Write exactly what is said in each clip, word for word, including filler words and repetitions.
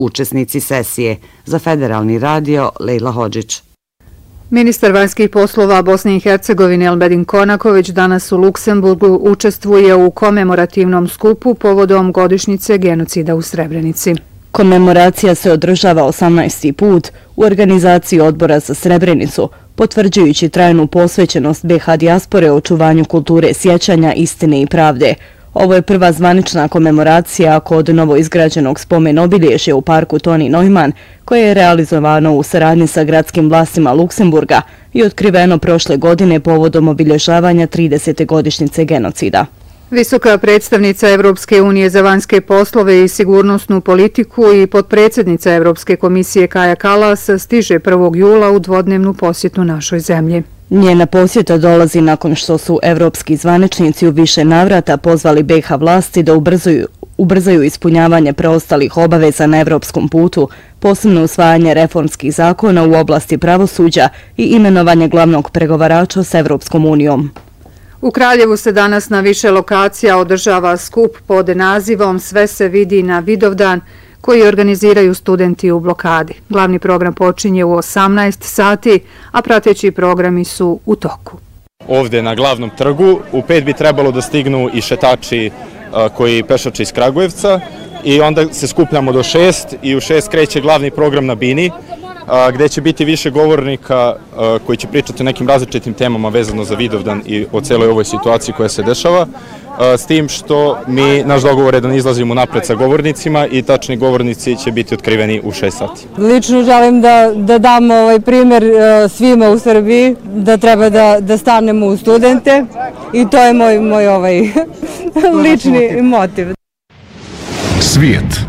učesnici sesije. Za Federalni radio, Lejla Hodžić. Ministar vanjskih poslova Bosne i Hercegovine Elmedin Konaković danas u Luksemburgu učestvuje u komemorativnom skupu povodom godišnjice genocida u Srebrenici. Komemoracija se održava osamnaesti put u organizaciji Odbora za Srebrenicu, potvrđujući trajnu posvećenost be ha dijaspore očuvanju kulture sjećanja, istine i pravde. Ovo je prva zvanična komemoracija kod novoizgrađenog spomen obilježja u parku Toni Neumann, koje je realizovano u saradnji sa gradskim vlastima Luksemburga i otkriveno prošle godine povodom obilježavanja tridesete godišnjice genocida. Visoka predstavnica Evropske unije za vanjske poslove i sigurnosnu politiku i potpredsjednica Evropske komisije Kaja Kallas stiže prvog jula u dvodnevnu posjetu našoj zemlji. Njena posjeta dolazi nakon što su evropski zvaničnici u više navrata pozvali be ha vlasti da ubrzaju, ubrzaju ispunjavanje preostalih obaveza na evropskom putu, posebno usvajanje reformskih zakona u oblasti pravosuđa i imenovanje glavnog pregovarača s Evropskom unijom. U Kraljevu se danas na više lokacija održava skup pod nazivom Sve se vidi na Vidovdan, koji organiziraju studenti u blokadi. Glavni program počinje u osamnaest sati, a prateći programi su u toku. Ovdje na glavnom trgu u pet bi trebalo da stignu i šetači koji pešače iz Kragujevca i onda se skupljamo do šest i u šest kreće glavni program na Bini, gdje će biti više govornika koji će pričati o nekim različitim temama vezano za Vidovdan i o celoj ovoj situaciji koja se dešava, s tim što mi, naš dogovor je da ne izlazimo napred sa govornicima i tačni govornici će biti otkriveni u šest sati. Lično želim da, da dam ovaj primjer svima u Srbiji, da treba da, da stanemo u studente i to je moj, moj ovaj lični motiv. Svijet.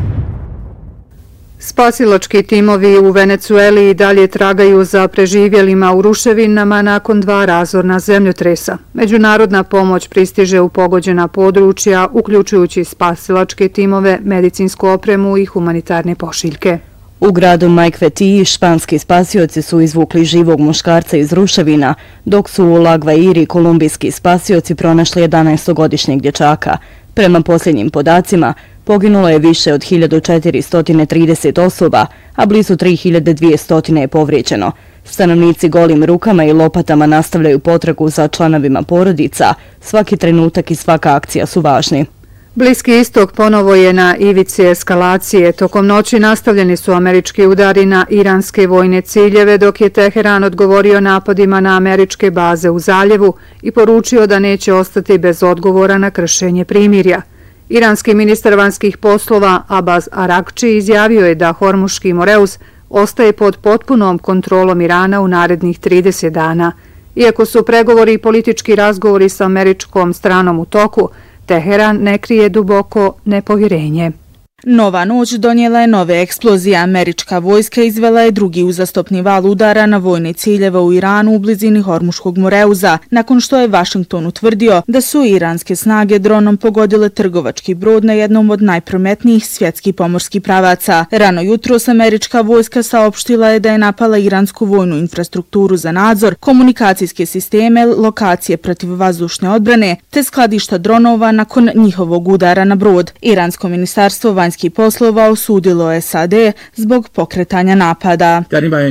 Spasilački timovi u Venecueli i dalje tragaju za preživjelima u ruševinama nakon dva razorna zemljotresa. Međunarodna pomoć pristiže u pogođena područja, uključujući spasilačke timove, medicinsku opremu i humanitarne pošiljke. U gradu Majkvetiji španski spasioci su izvukli živog muškarca iz ruševina, dok su u La Guairi kolumbijski spasioci pronašli jedanaestogodišnjeg dječaka. Prema posljednjim podacima, poginulo je više od hiljadu četiristo trideset osoba, a blizu tri hiljade dvjesto je povrijeđeno. Stanovnici golim rukama i lopatama nastavljaju potragu za članovima porodica. Svaki trenutak i svaka akcija su važni. Bliski istok ponovo je na ivici eskalacije. Tokom noći nastavljeni su američki udari na iranske vojne ciljeve, dok je Teheran odgovorio napadima na američke baze u zaljevu i poručio da neće ostati bez odgovora na kršenje primirja. Iranski ministar vanjskih poslova Abbas Arakči izjavio je da Hormuški Moreus ostaje pod potpunom kontrolom Irana u narednih trideset dana. Iako su pregovori i politički razgovori sa američkom stranom u toku, Teheran ne krije duboko nepovjerenje. Nova noć donijela je nove eksplozije. Američka vojska izvela je drugi uzastopni val udara na vojne ciljeve u Iranu u blizini Hormuškog Moreuza, nakon što je Washington utvrdio da su iranske snage dronom pogodile trgovački brod na jednom od najprometnijih svjetskih pomorskih pravaca. Rano jutros američka vojska saopštila je da je napala iransku vojnu infrastrukturu za nadzor, komunikacijske sisteme, lokacije protiv vazdušne odbrane te skladišta dronova nakon njihovog udara na brod. Iransko ministarstvo vanjskih poslova osudilo S A D zbog pokretanja napada.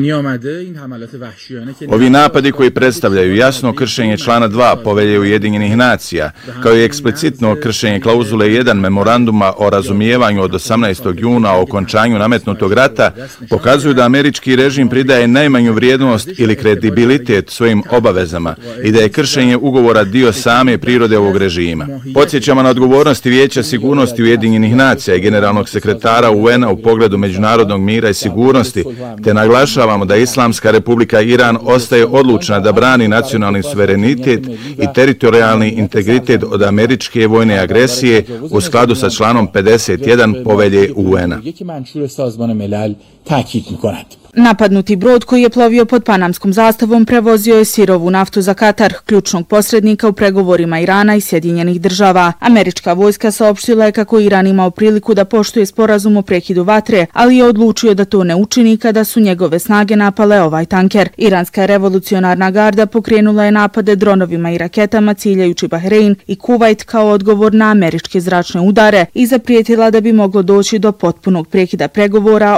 Ovi napadi koji predstavljaju jasno kršenje člana dva Povelje Ujedinjenih nacija, kao i eksplicitno kršenje klauzule jedan memoranduma o razumijevanju od osamnaestog juna o okončanju nametnutog rata, pokazuju da američki režim pridaje najmanju vrijednost ili kredibilitet svojim obavezama i da je kršenje ugovora dio same prirode ovog režima. Podsjećamo na odgovornosti Vijeća sigurnosti Ujedinjenih nacija i generalnog sekretara U N A u pogledu međunarodnog mira i sigurnosti, te naglašavamo da Islamska republika Iran ostaje odlučna da brani nacionalni suverenitet i teritorijalni integritet od američke vojne agresije u skladu sa članom pedeset jedan Povelje U N A. Napadnuti brod koji je plovio pod panamskom zastavom prevozio je sirovu naftu za Katar, ključnog posrednika u pregovorima Irana i Sjedinjenih država. Američka vojska saopštila je kako Iran imao priliku da poštuje sporazum o prekidu vatre, ali je odlučio da to ne učini kada su njegove snage napale ovaj tanker. Iranska revolucionarna garda pokrenula je napade dronovima i raketama ciljajući Bahrein i Kuvajt kao odgovor na američke zračne udare i zaprijetila da bi moglo doći do potpunog prekida pregovora